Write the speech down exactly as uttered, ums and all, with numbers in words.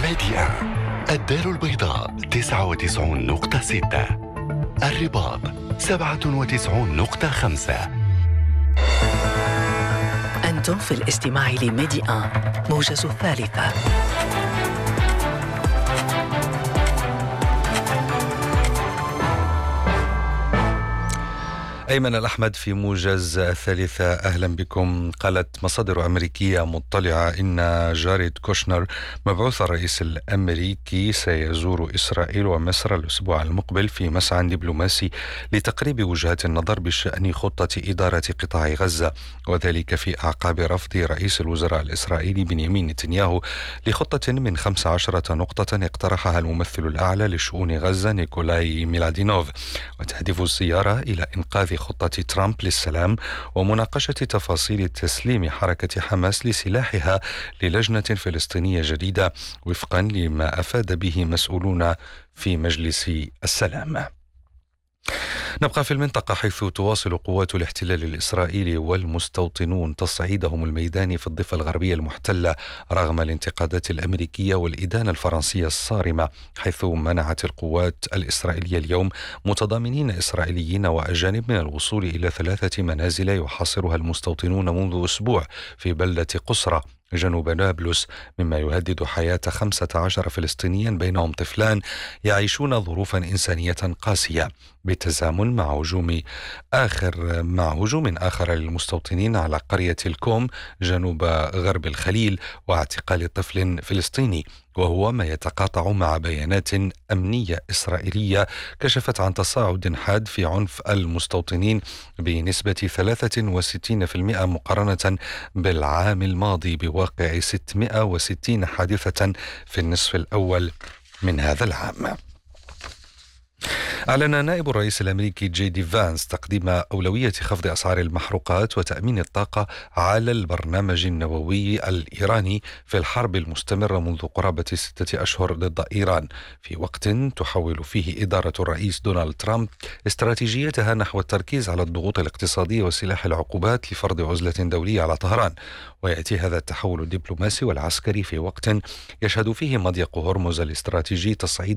ميديا الدار البيضاء تسعة وتسعون نقطة ستة، الرباط سبعة وتسعون نقطة خمسة. أنتم في الاستماع لميديا موجز الثالثة. أيمن الأحمد في موجز الثالثة، أهلا بكم. قالت مصادر أمريكية مطلعة إن جاريد كوشنر مبعوث الرئيس الأمريكي سيزور إسرائيل ومصر الأسبوع المقبل في مسعى دبلوماسي لتقريب وجهات النظر بشأن خطة إدارة قطاع غزة، وذلك في أعقاب رفض رئيس الوزراء الإسرائيلي بنيامين نتنياهو لخطة من خمس عشرة نقطة اقترحها الممثل الأعلى لشؤون غزة نيكولاي ميلادينوف، وتهدف الزيارة إلى إنقاذ خطة ترامب للسلام ومناقشة تفاصيل تسليم حركة حماس لسلاحها للجنة فلسطينية جديدة وفقا لما أفاد به مسؤولون في مجلس السلام. نبقى في المنطقة، حيث تواصل قوات الاحتلال الإسرائيلي والمستوطنون تصعيدهم الميداني في الضفة الغربية المحتلة رغم الانتقادات الأمريكية والإدانة الفرنسية الصارمة، حيث منعت القوات الإسرائيلية اليوم متضامنين إسرائيليين وأجانب من الوصول إلى ثلاثة منازل يحاصرها المستوطنون منذ أسبوع في بلدة قصرة جنوب نابلس، مما يهدد حياة خمسة عشر فلسطينيا بينهم طفلان يعيشون ظروفا إنسانية قاسية، بالتزامن مع هجوم آخر مع هجوم آخر للمستوطنين على قرية الكوم جنوب غرب الخليل واعتقال طفل فلسطيني، وهو ما يتقاطع مع بيانات أمنية إسرائيلية كشفت عن تصاعد حاد في عنف المستوطنين بنسبة ثلاثة وستين بالمئة مقارنة بالعام الماضي، بواقع ستمائة وستين حادثة في النصف الأول من هذا العام. أعلن نائب الرئيس الأمريكي جي دي فانس تقديم أولوية خفض أسعار المحروقات وتأمين الطاقة على البرنامج النووي الإيراني في الحرب المستمرة منذ قرابة ستة أشهر ضد إيران، في وقت تحول فيه إدارة الرئيس دونالد ترامب استراتيجيتها نحو التركيز على الضغوط الاقتصادية وسلاح العقوبات لفرض عزلة دولية على طهران. ويأتي هذا التحول الدبلوماسي والعسكري في وقت يشهد فيه مضيق هرمز الاستراتيجي تصعيد